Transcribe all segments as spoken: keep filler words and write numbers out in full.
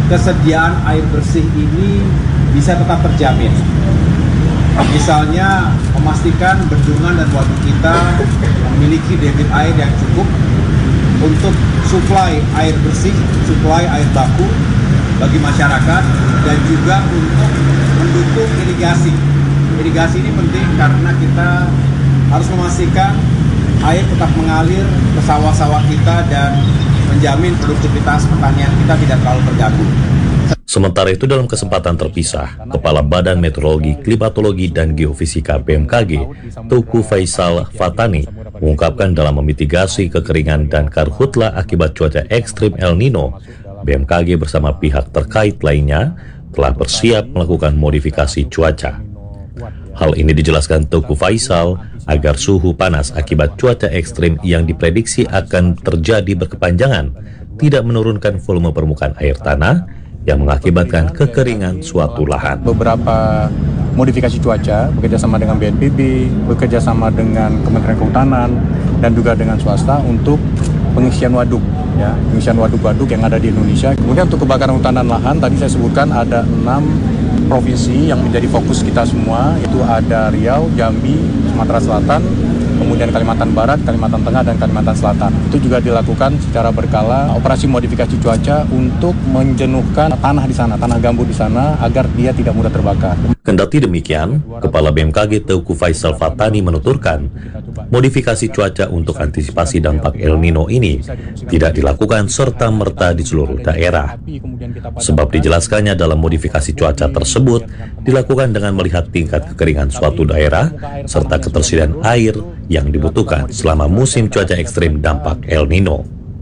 kesediaan air bersih ini bisa tetap terjamin. Misalnya memastikan bendungan dan waduk kita memiliki debit air yang cukup untuk suplai air bersih, suplai air baku bagi masyarakat, dan juga untuk mendukung irigasi. Irigasi ini penting karena kita harus memastikan air tetap mengalir ke sawah-sawah kita dan menjamin produktivitas pertanian kita tidak terlalu terganggu. Sementara itu dalam kesempatan terpisah, Kepala Badan Meteorologi, Klimatologi, dan Geofisika B M K G, Teuku Faisal Fatani, mengungkapkan dalam memitigasi kekeringan dan karhutlah akibat cuaca ekstrim El Nino, B M K G bersama pihak terkait lainnya telah bersiap melakukan modifikasi cuaca. Hal ini dijelaskan Teuku Faisal agar suhu panas akibat cuaca ekstrim yang diprediksi akan terjadi berkepanjangan tidak menurunkan volume permukaan air tanah yang mengakibatkan kekeringan suatu lahan. Beberapa modifikasi cuaca bekerjasama dengan B N P B, bekerjasama dengan Kementerian Kehutanan, dan juga dengan swasta untuk pengisian waduk, ya, pengisian waduk-waduk yang ada di Indonesia. Kemudian untuk kebakaran hutan dan lahan, tadi saya sebutkan ada enam provinsi yang menjadi fokus kita semua, itu ada Riau, Jambi, Sumatera Selatan, kemudian Kalimantan Barat, Kalimantan Tengah, dan Kalimantan Selatan. Itu juga dilakukan secara berkala operasi modifikasi cuaca untuk menjenuhkan tanah di sana, tanah gambut di sana, agar dia tidak mudah terbakar. Kendati demikian, Kepala B M K G Teuku Faisal Fatani menuturkan, modifikasi cuaca untuk antisipasi dampak El Nino ini tidak dilakukan serta-merta di seluruh daerah. Sebab dijelaskannya dalam modifikasi cuaca tersebut dilakukan dengan melihat tingkat kekeringan suatu daerah serta ketersediaan air yang dibutuhkan selama musim cuaca ekstrim dampak El Nino.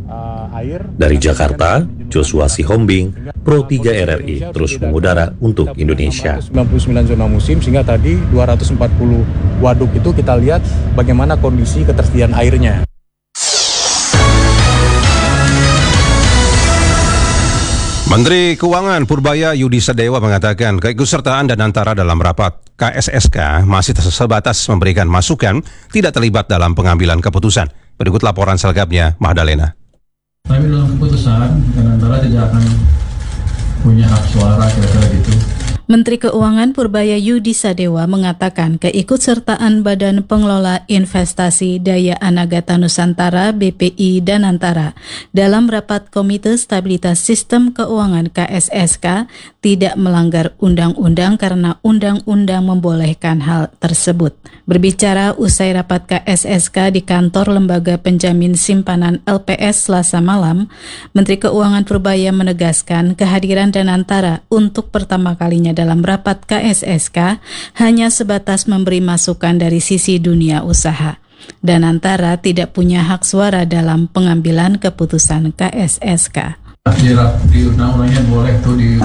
Dari Jakarta, Joshua Sihombing, Pro tiga R R I terus mengudara untuk Indonesia. sembilan puluh sembilan zona musim, sehingga tadi dua ratus empat puluh waduk itu kita lihat bagaimana kondisi ketersediaan airnya. Menteri Keuangan Purbaya Yudi Sadewa mengatakan keikutsertaan Danantara dalam rapat K S S K masih sebatas memberikan masukan, tidak terlibat dalam pengambilan keputusan. Berikut laporan selengkapnya, Mahdalena. Tapi dalam keputusan, Danantara tidak akan punya hak suara, kira-kira gitu. Menteri Keuangan Purbaya Yudi Sadewa mengatakan keikutsertaan Badan Pengelola Investasi Daya Anagata Nusantara B P I Danantara dalam rapat Komite Stabilitas Sistem Keuangan K S S K tidak melanggar undang-undang karena undang-undang membolehkan hal tersebut. Berbicara usai rapat K S S K di kantor Lembaga Penjamin Simpanan L P S Selasa malam, Menteri Keuangan Purbaya menegaskan kehadiran Danantara untuk pertama kalinya dalam rapat K S S K hanya sebatas memberi masukan dari sisi dunia usaha. Danantara tidak punya hak suara dalam pengambilan keputusan K S S K. Di, di undang-undangnya boleh tuh di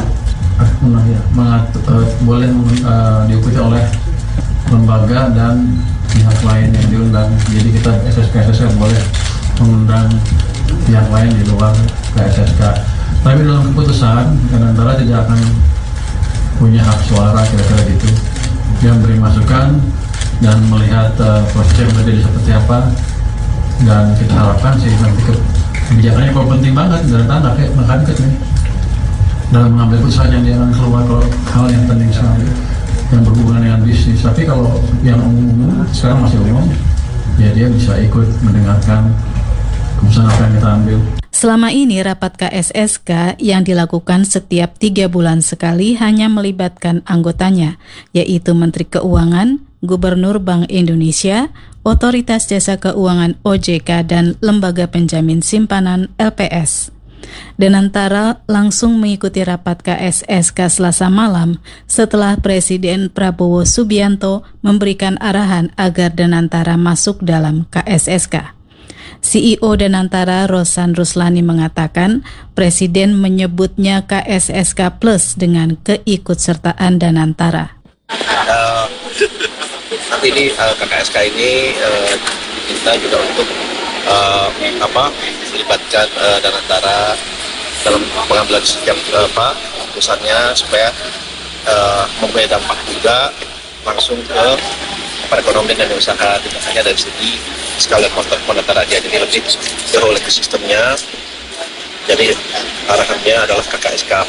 ya, mengatur, uh, boleh uh, diikuti oleh lembaga dan pihak lain yang diundang. Jadi kita S S K S S K boleh mengundang pihak lain di luar K S S K. Tapi dalam keputusan Danantara tidak akan punya hak suara, kira-kira gitu. Dia memberi masukan dan melihat uh, proses yang terjadi seperti apa, dan kita harapkan sih nanti ke, kebijakannya kalau penting banget dari tanah kayak makan ke nih dalam mengambil keputusan yang dia akan keluar kalau hal yang penting sekali yang berhubungan dengan bisnis. Tapi kalau yang umum sekarang masih umum, ya dia bisa ikut mendengarkan keputusan apa yang kita ambil. Selama ini rapat K S S K yang dilakukan setiap tiga bulan sekali hanya melibatkan anggotanya, yaitu Menteri Keuangan, Gubernur Bank Indonesia, Otoritas Jasa Keuangan O J K, dan Lembaga Penjamin Simpanan L P S. Danantara langsung mengikuti rapat K S S K Selasa malam setelah Presiden Prabowo Subianto memberikan arahan agar Danantara masuk dalam K S S K. C E O Danantara Rosan Ruslani mengatakan Presiden menyebutnya K S S K Plus dengan keikutsertaan Danantara. Uh, nanti ini uh, K S S K ini uh, kita juga untuk uh, apa melibatkan uh, Danantara dalam pengambilan setiap uh, apa keputusannya supaya uh, mempunyai dampak juga langsung ke perekonomian dan usaha, tidak hanya dari segi sekalian moneter aja, jadi lebih ke whole ekosistemnya. Jadi arahannya adalah K S S K